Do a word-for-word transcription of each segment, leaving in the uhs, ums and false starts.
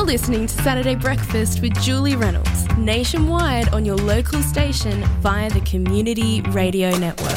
You're listening to Saturday Breakfast with Julie Reynolds, nationwide on your local station via the Community Radio Network.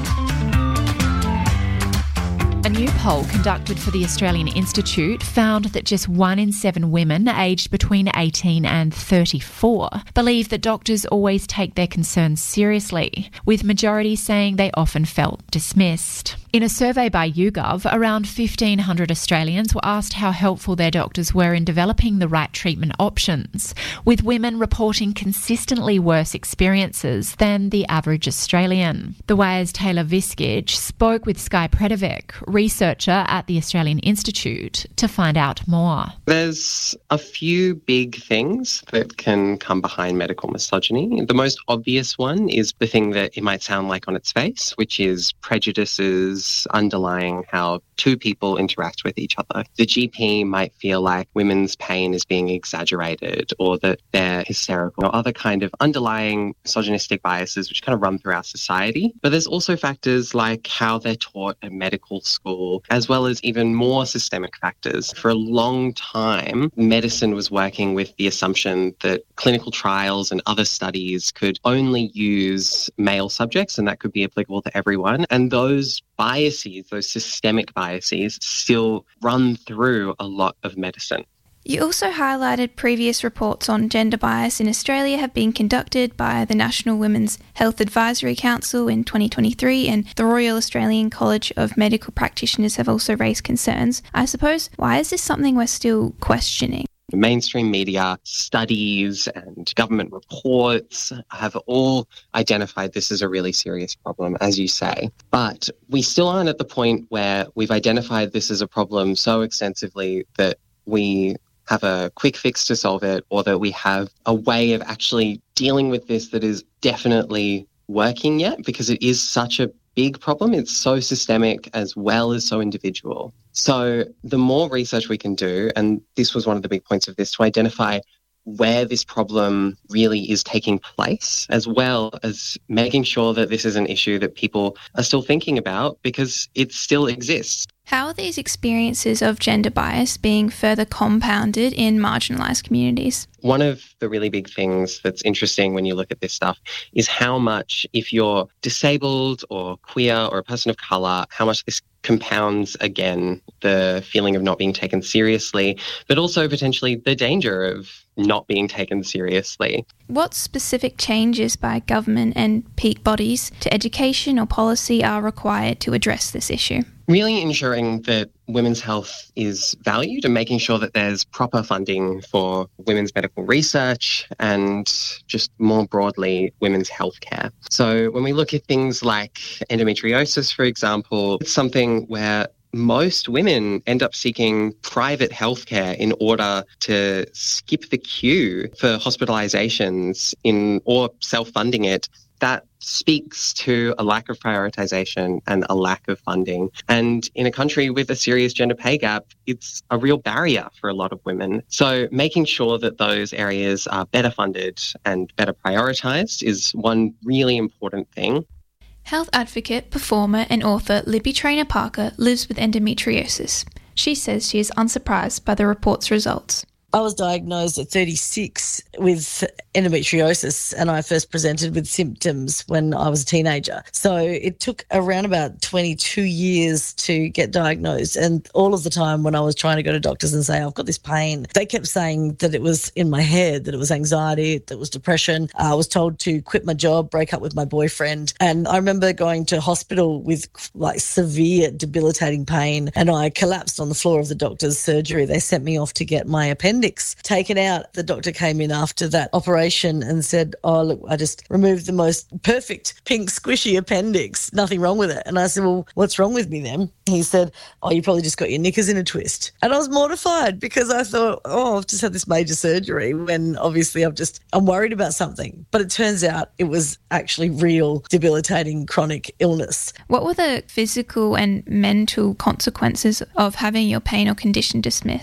A new poll conducted for the Australian Institute found that just one in seven women aged between eighteen and thirty-four believe that doctors always take their concerns seriously, with majority saying they often felt dismissed. In a survey by YouGov, around fifteen hundred Australians were asked how helpful their doctors were in developing the right treatment options, with women reporting consistently worse experiences than the average Australian. The Wire's Taylor Viskage spoke with Sky Predovic, researcher at the Australian Institute, to find out more. There's a few big things that can come behind medical misogyny. The most obvious one is the thing that it might sound like on its face, which is prejudices underlying how two people interact with each other. The G P might feel like women's pain is being exaggerated or that they're hysterical or other kind of underlying misogynistic biases which kind of run through our society. But there's also factors like how they're taught at medical school, as well as even more systemic factors. For a long time, medicine was working with the assumption that clinical trials and other studies could only use male subjects and that could be applicable to everyone. And those biases, those systemic biases, still run through a lot of medicine. You also highlighted previous reports on gender bias in Australia have been conducted by the National Women's Health Advisory Council in twenty twenty-three, and the Royal Australian College of Medical Practitioners have also raised concerns. I suppose, why is this something we're still questioning? The mainstream media, studies and government reports have all identified this as a really serious problem, as you say. But we still aren't at the point where we've identified this as a problem so extensively that we have a quick fix to solve it, or that we have a way of actually dealing with this that is definitely working yet, because it is such a big problem. It's so systemic as well as so individual. So the more research we can do, and this was one of the big points of this, to identify where this problem really is taking place, as well as making sure that this is an issue that people are still thinking about because it still exists. How are these experiences of gender bias being further compounded in marginalised communities? One of the really big things that's interesting when you look at this stuff is how much, if you're disabled or queer or a person of colour, how much this compounds, again, the feeling of not being taken seriously, but also potentially the danger of not being taken seriously. What specific changes by government and peak bodies to education or policy are required to address this issue? Really ensuring that women's health is valued and making sure that there's proper funding for women's medical research and just more broadly women's healthcare. So when we look at things like endometriosis, for example, it's something where most women end up seeking private healthcare in order to skip the queue for hospitalizations in or self-funding it. That speaks to a lack of prioritisation and a lack of funding. And in a country with a serious gender pay gap, it's a real barrier for a lot of women. So making sure that those areas are better funded and better prioritised is one really important thing. Health advocate, performer and author Libby Traynor-Parker lives with endometriosis. She says she is unsurprised by the report's results. I was diagnosed at thirty-six with endometriosis, and I first presented with symptoms when I was a teenager. So it took around about twenty-two years to get diagnosed, and all of the time when I was trying to go to doctors and say, I've got this pain, they kept saying that it was in my head, that it was anxiety, that it was depression. I was told to quit my job, break up with my boyfriend. And I remember going to hospital with like severe debilitating pain, and I collapsed on the floor of the doctor's surgery. They sent me off to get my appendix taken out. The doctor came in after that operation and said, oh, look, I just removed the most perfect pink squishy appendix. Nothing wrong with it. And I said, well, what's wrong with me then? He said, oh, you probably just got your knickers in a twist. And I was mortified because I thought, oh, I've just had this major surgery when obviously I've just, I'm worried about something. But it turns out it was actually real debilitating chronic illness. What were the physical and mental consequences of having your pain or condition dismissed?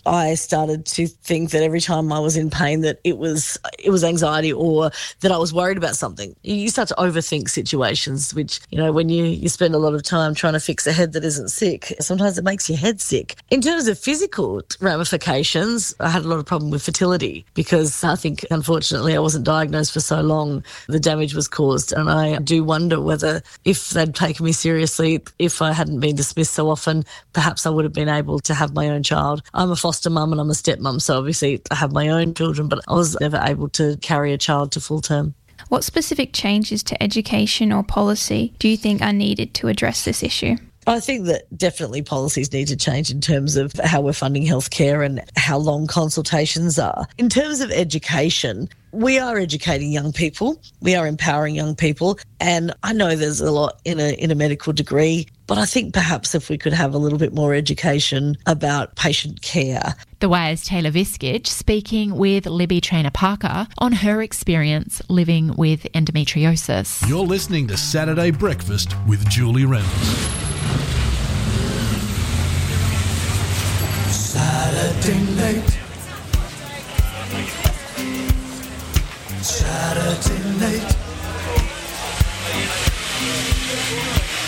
I started to think that every time I was in pain that it was it was anxiety or that I was worried about something. You start to overthink situations, which, you know, when you, you spend a lot of time trying to fix a head that isn't sick, sometimes it makes your head sick. In terms of physical ramifications, I had a lot of problem with fertility because I think, unfortunately, I wasn't diagnosed for so long. The damage was caused, and I do wonder whether if they'd taken me seriously, if I hadn't been dismissed so often, perhaps I would have been able to have my own child. I'm a foster mum and I'm a stepmum, so obviously I have my own children, but I was never able to carry a child to full term. What specific changes to education or policy do you think are needed to address this issue? I think that definitely policies need to change in terms of how we're funding healthcare and how long consultations are. In terms of education, we are educating young people, we are empowering young people, and I know there's a lot in a in a medical degree, but I think perhaps if we could have a little bit more education about patient care. The Wire's Taylor Viskich speaking with Libby Traynor-Parker on her experience living with endometriosis. You're listening to Saturday Breakfast with Julie Reynolds. Saturday night. Saturday night.